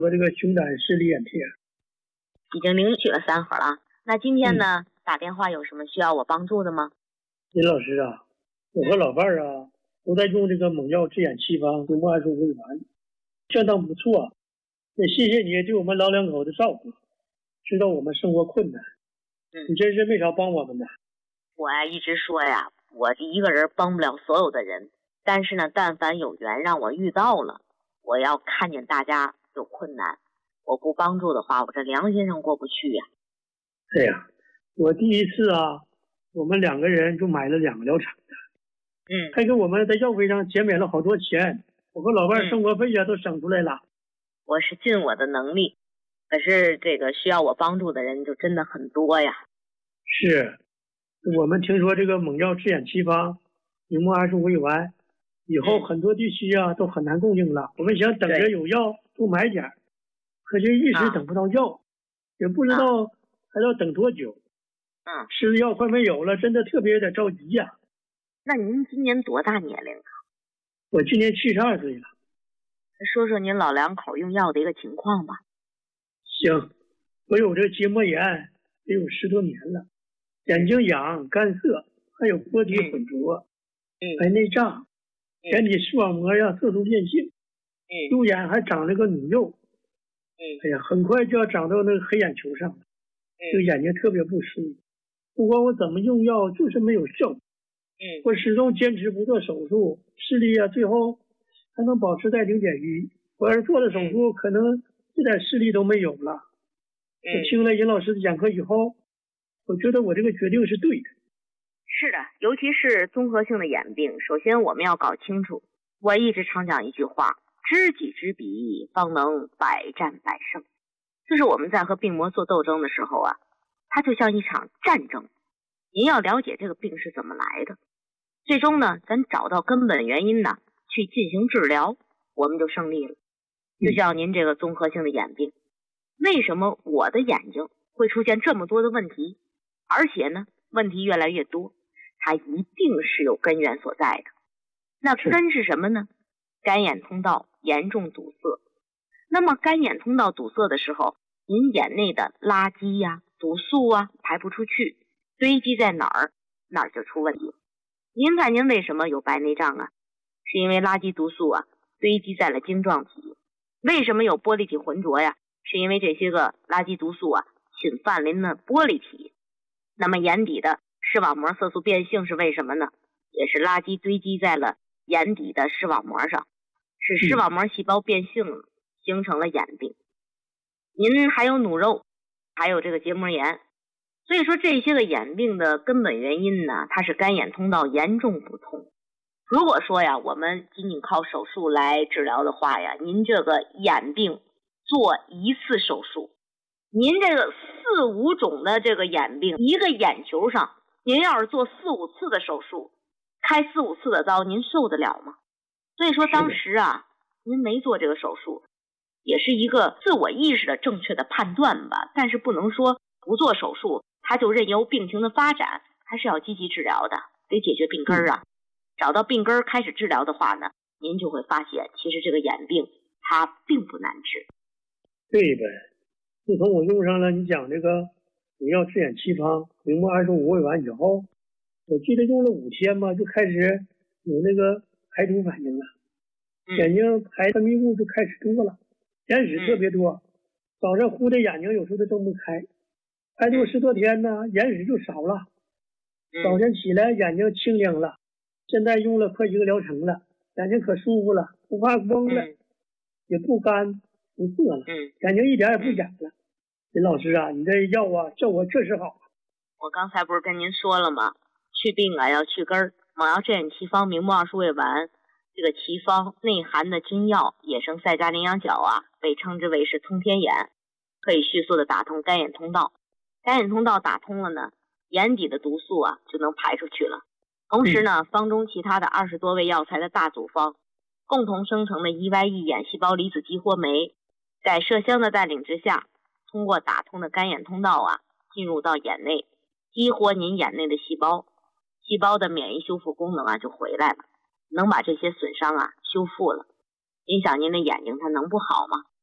我这个胸胆视力眼贴已经领取了3盒了。那今天呢，打电话有什么需要我帮助的吗？ 林老师啊，我和老伴儿啊都在用这个猛药治眼七方明目安舒胃丸，相当不错。也谢谢你对我们老两口的照顾，知道我们生活困难，你真是没少帮我们的。 我一直说呀，我一个人帮不了所有的人，但是呢，但凡有缘让我遇到了，我要看见大家有困难，我不帮助的话，我这良心上过不去呀。 对呀，我第一次啊，我们2个人就买了2个疗程的，还给我们在药费上减免了好多钱，我和老伴生活费呀都省出来了。 我是尽我的能力，可是这个需要我帮助的人就真的很多呀。 是，我们听说这个猛药治眼七方明目安舒胃丸以后很多地区啊都很难供应了，我们想等着有药多买点，可是一直等不到药，也不知道还要等多久。吃的药快没有了，真的特别有点着急呀。 那您今年多大年龄啊？ 我今年72岁了。 说说您老两口用药的一个情况吧。 行，我有这个结膜炎得有10多年了，眼睛痒、干涩，还有波体混浊，白内障，眼底视网膜呀色素变性，右眼还长了个乳肉，哎呀，很快就要长到那个黑眼球上了，这个眼睛特别不舒服。不管我怎么用药，就是没有效。我始终坚持不做手术，视力啊最后还能保持在0.1。我要是做了手术，可能一点视力都没有了。我听了尹老师的讲课以后，我觉得我这个决定是对的。 是的，尤其是综合性的眼病，首先我们要搞清楚。我一直常讲一句话，知己知彼，方能百战百胜。就是我们在和病魔做斗争的时候啊，它就像一场战争，您要了解这个病是怎么来的，最终呢，咱找到根本原因呢，去进行治疗，我们就胜利了。就像您这个综合性的眼病，为什么我的眼睛会出现这么多的问题，而且呢，问题越来越多，它一定是有根源所在的。那根是什么呢？干眼通道严重堵塞。那么干眼通道堵塞的时候，您眼内的垃圾呀、毒素啊排不出去，堆积在哪儿，哪儿就出问题了。您看您为什么有白内障啊？是因为垃圾毒素啊堆积在了晶状体。为什么有玻璃体浑浊呀？是因为这些个垃圾毒素啊侵犯了那玻璃体。那么眼底的视网膜色素变性是为什么呢？也是垃圾堆积在了眼底的视网膜上，使视网膜细胞变性了，形成了眼病。您还有乳肉，还有这个结膜炎。所以说这些个眼病的根本原因呢，它是干眼通道严重不通。如果说呀，我们仅仅靠手术来治疗的话呀，您这个眼病做1次手术，您这个4、5种的这个眼病，一个眼球上，您要是做4、5次的手术，开4、5次的刀，您受得了吗？所以说当时啊，您没做这个手术，也是一个自我意识的正确的判断吧，但是不能说不做手术，它就任由病情的发展，还是要积极治疗的，得解决病根啊。找到病根开始治疗的话呢，您就会发现其实这个眼病它并不难治。 对呗，自从我用上了你讲这个猛药治眼七方明目安舒胃丸以后，我记得用了5天吧，就开始有那个排毒反应了，眼睛排分泌物就开始多了，眼屎特别多，早上糊的眼睛有时候都睁不开，排毒10多天呢，眼屎就少了，早晨起来眼睛清亮了。现在用了快1个疗程了，眼睛可舒服了，不怕光了，也不干不涩了，眼睛一点也不痒了。林老师啊，你这药啊效果确实好。 我刚才不是跟您说了吗？去病啊要去根儿，猛药治眼七方明目安舒胃丸，这个奇方内含的金药野生赛加羚羊角啊，被称之为是通天眼，可以迅速的打通干眼通道。干眼通道打通了呢，眼底的毒素啊就能排出去了。同时呢，方中其他的20多味药材的大组方，共同生成的EYE眼细胞离子激活酶，在麝香的带领之下，通过打通的干眼通道啊，进入到眼内，激活您眼内的细胞，细胞的免疫修复功能啊就回来了，能把这些损伤啊修复了。您想您的眼睛它能不好吗？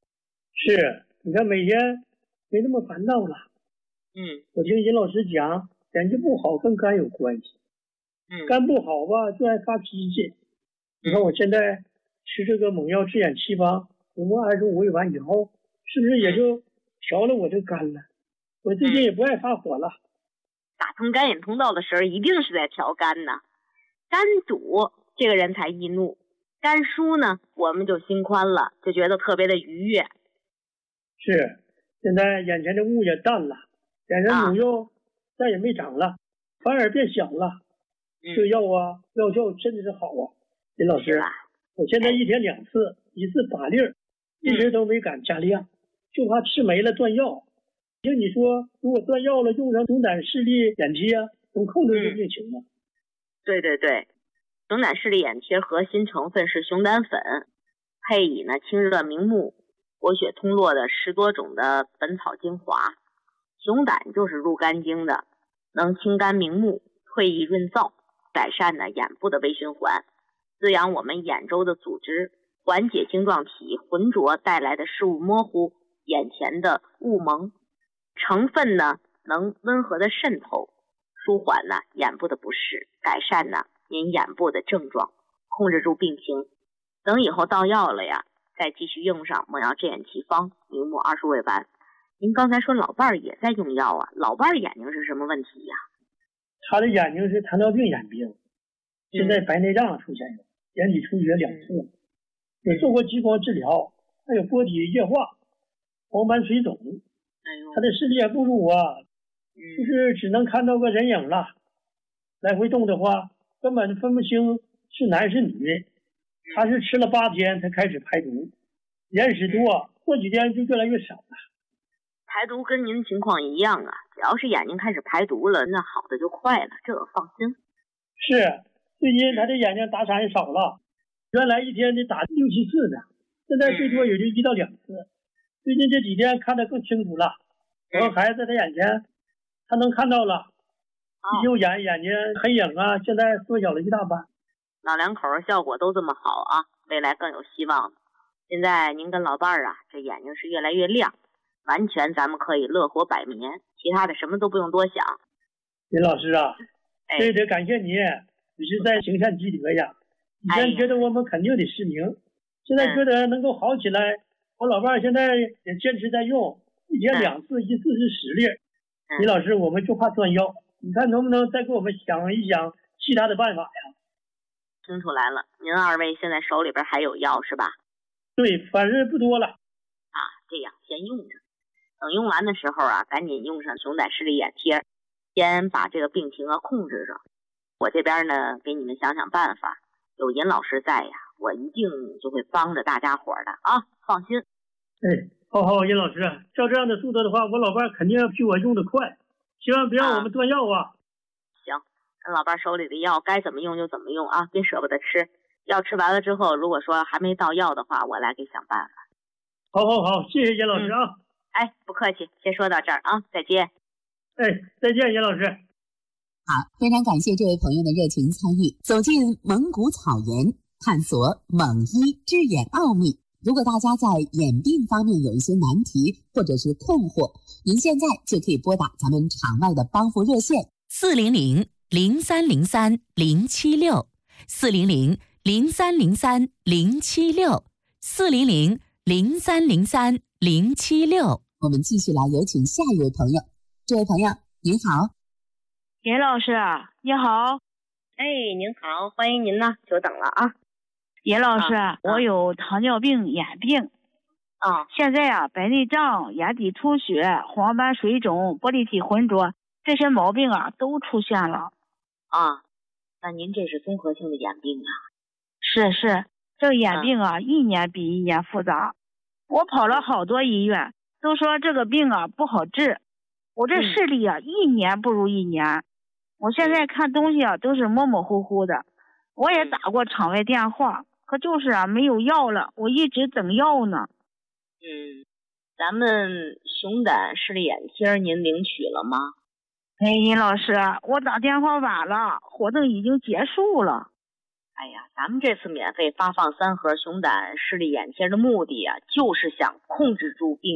是，你看每天没那么烦躁了。我听尹老师讲，眼睛不好跟肝有关系。肝不好吧，就爱发脾气。你看我现在吃这个猛药治眼七方，总共25味丸以后，是不是也就调了我这肝了？我最近也不爱发火了。 打通肝引通道的时候，一定是在调肝呢。肝堵，这个人才易怒；肝疏呢，我们就心宽了，就觉得特别的愉悦。 是，现在眼前的雾也淡了，眼前肿瘤再也没长了，反而变小了。这药啊，药效真的是好啊，林老师。我现在一天2次，一次8粒，一直都没敢加量，就怕吃没了断药。就你说，如果断药了，用上熊胆视力眼贴，能控制住病情吗？ 对，熊胆视力眼贴核心成分是熊胆粉，配以呢清热明目、活血通络的10多种的本草精华。熊胆就是入肝经的，能清肝明目、退翳润燥，改善呢眼部的微循环，滋养我们眼周的组织，缓解晶状体浑浊带来的视物模糊、眼前的雾蒙。成分呢能温和的渗透，舒缓呢眼部的不适，改善呢您眼部的症状，控制住病情。等以后到药了呀，再继续用上猛药治眼奇方明目20味丸。您刚才说老伴儿也在用药啊，老伴儿眼睛是什么问题呀？ 他的眼睛是糖尿病眼病，现在白内障出现了，眼底出血2次，也做过激光治疗，还有波体液化、黄斑水肿。他的视力也不如我，就是只能看到个人影了。来回动的话，根本分不清是男是女。他是吃了8天才开始排毒，眼屎多，过几天就越来越少了。 排毒跟您情况一样啊，只要是眼睛开始排毒了，那好的就快了，这个放心。 是，最近他的眼睛打闪也少了，原来一天得打6、7次的，现在最多也就1到2次。最近这几天看得更清楚了，我和孩子在他眼前，他能看到了，右眼睛黑影啊，现在缩小了1大半。 老两口效果都这么好啊，未来更有希望了。现在您跟老伴儿啊，这眼睛是越来越亮，完全咱们可以乐活百年，其他的什么都不用多想。 林老师啊，这得感谢你是在行善积德呀。以前觉得我们肯定得失明，现在觉得能够好起来。我老伴儿现在也坚持在用，一天2次，一次是10粒。李老师，我们就怕断药，你看能不能再给我们想一想其他的办法呀？ 听出来了，您2位现在手里边还有药是吧？ 对，反正不多了。 这样先用着，等用完的时候啊，赶紧用上熊胆视力眼贴，先把这个病情控制着。我这边呢，给你们想想办法，有尹老师在呀，我一定就会帮着大家伙的啊，放心。 好，尹老师，照这样的速度的话，我老伴肯定要比我用的快，千万别让我们断药啊。 行，跟老伴手里的药该怎么用就怎么用啊，别舍不得吃。药吃完了之后，如果说还没到药的话，我来给想办法。 好，谢谢尹老师啊。 不客气，先说到这儿啊，再见。 再见，尹老师。 好，非常感谢这位朋友的热情参与，走进蒙古草原，探索蒙医治眼奥秘。如果大家在眼病方面有一些难题或者是困惑，您现在就可以拨打咱们场外的帮扶热线400-0303-076，400-0303-076。我们继续来有请下一位朋友。这位朋友您好。 尹老师你好。 您好，欢迎您呢，久等了啊。 尹老师，我有糖尿病眼病现在白内障、眼底出血、黄斑水肿、玻璃体浑浊，这些毛病都出现了那您这是综合性的眼病啊？ 是，这个眼病一年比一年复杂，我跑了好多医院，都说这个病不好治，我这视力一年不如一年，我现在看东西都是模模糊糊的，我也打过场外电话，可就是没有药了，我一直等药呢。 咱们熊胆视力眼贴您领取了吗？ 尹老师，我打电话晚了，活动已经结束了。 哎呀，咱们这次免费发放3盒熊胆视力眼贴的目的啊，就是想控制住病